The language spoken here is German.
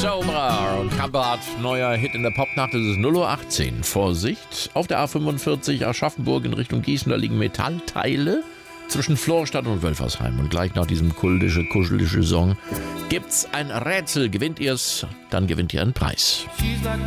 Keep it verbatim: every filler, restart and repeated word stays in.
Sobra und Kabat, neuer Hit in der Popnacht, es ist null Uhr achtzehn. Vorsicht, auf der A fünfundvierzig Aschaffenburg in Richtung Gießen, da liegen Metallteile zwischen Florstadt und Wölfersheim. Und gleich nach diesem kultische, kuschelige Song gibt's ein Rätsel. Gewinnt ihr's, dann gewinnt ihr einen Preis.